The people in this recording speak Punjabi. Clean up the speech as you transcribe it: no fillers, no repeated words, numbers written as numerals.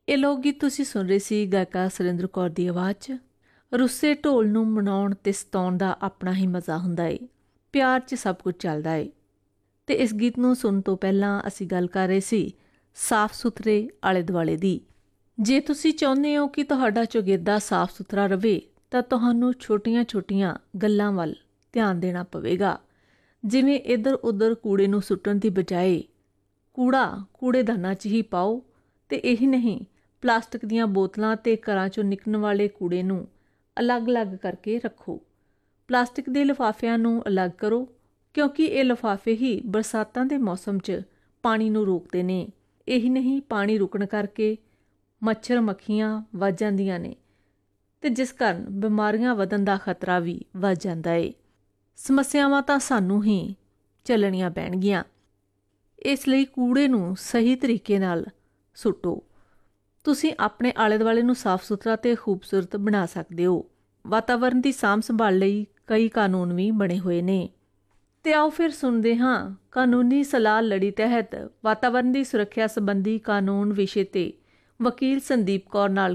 ਇਹ ਲੋਕ ਗੀਤ ਤੁਸੀਂ ਸੁਣ ਰਹੇ ਸੀ ਗਾਇਕਾ ਸੁਰਿੰਦਰ ਕੌਰ ਦੀ ਆਵਾਜ਼ 'ਚ। ਰੁੱਸੇ ਢੋਲ ਨੂੰ ਮਨਾਉਣ ਤੇ ਸਤਾਉਣ ਦਾ ਆਪਣਾ ਹੀ ਮਜ਼ਾ ਹੁੰਦਾ ਏ। ਪਿਆਰ 'ਚ ਸਭ ਕੁਝ ਚੱਲਦਾ ਏ। ਤੇ ਇਸ ਗੀਤ ਨੂੰ ਸੁਣਨ ਤੋਂ ਪਹਿਲਾਂ ਅਸੀਂ ਗੱਲ ਕਰ ਰਹੇ ਸੀ ਸਾਫ਼ ਸੁਥਰੇ ਆਲੇ ਦੁਆਲੇ ਦੀ। ਜੇ ਤੁਸੀਂ ਚਾਹੁੰਦੇ ਹੋ ਕਿ ਤੁਹਾਡਾ ਚੌਗਿਰਦਾ ਸਾਫ਼ ਸੁਥਰਾ ਰਹੇ ਤਾਂ ਤੁਹਾਨੂੰ ਛੋਟੀਆਂ-ਛੋਟੀਆਂ ਗੱਲਾਂ ਵੱਲ ਧਿਆਨ ਦੇਣਾ ਪਵੇਗਾ। ਜਿਵੇਂ ਇੱਧਰ ਉੱਧਰ ਕੂੜੇ ਨੂੰ ਸੁੱਟਣ ਦੀ ਬਜਾਏ ਕੂੜਾ ਕੂੜੇਦਾਨਾਂ 'ਚ ਹੀ ਪਾਓ। ਤੇ ਇਹੀ ਨਹੀਂ, ਪਲਾਸਟਿਕ ਦੀਆਂ ਬੋਤਲਾਂ ਤੇ ਘਰਾਂ 'ਚੋਂ ਨਿਕਲਣ ਵਾਲੇ ਕੂੜੇ ਨੂੰ ਅਲੱਗ-ਅਲੱਗ ਕਰਕੇ ਰੱਖੋ। ਪਲਾਸਟਿਕ ਦੇ ਲਿਫਾਫਿਆਂ ਨੂੰ ਅਲੱਗ ਕਰੋ ਕਿਉਂਕਿ ਇਹ ਲਿਫਾਫੇ ਹੀ ਬਰਸਾਤਾਂ ਦੇ ਮੌਸਮ 'ਚ ਪਾਣੀ ਨੂੰ ਰੋਕਦੇ ਨੇ। ਇਹੀ ਨਹੀਂ, ਪਾਣੀ ਰੁਕਣ ਕਰਕੇ ਮੱਛਰ ਮੱਖੀਆਂ ਵੱਧ ਜਾਂਦੀਆਂ ਨੇ ਤੇ ਜਿਸ ਕਾਰਨ ਬਿਮਾਰੀਆਂ ਵਧਣ ਦਾ ਖਤਰਾ ਵੀ ਵੱਧ ਜਾਂਦਾ ਏ। ਸਮੱਸਿਆਵਾਂ ਤਾਂ ਸਾਨੂੰ ਹੀ ਝੱਲਣੀਆਂ ਪੈਣਗੀਆਂ। ਇਸ ਲਈ ਕੂੜੇ ਨੂੰ ਸਹੀ ਤਰੀਕੇ ਨਾਲ ਸੁੱਟੋ। ਤੁਸੀਂ ਆਪਣੇ ਆਲੇ ਦੁਆਲੇ ਨੂੰ ਸਾਫ਼ ਸੁਥਰਾ ਤੇ ਖੂਬਸੂਰਤ ਬਣਾ ਸਕਦੇ ਹੋ। ਵਾਤਾਵਰਨ ਦੀ ਸਾਂਭ ਸੰਭਾਲ ਲਈ ਕਈ ਕਾਨੂੰਨ ਵੀ ਬਣੇ ਹੋਏ ਨੇ। ਤੇ ਆਓ ਫਿਰ ਸੁਣਦੇ ਹਾਂ ਕਾਨੂੰਨੀ ਸਲਾਹ ਲੜੀ ਤਹਿਤ ਵਾਤਾਵਰਨ ਦੀ ਸੁਰੱਖਿਆ ਸੰਬੰਧੀ ਕਾਨੂੰਨ ਵਿਸ਼ੇ ਤੇ ਵਕੀਲ ਸੰਦੀਪ ਕੌਰ ਨਾਲ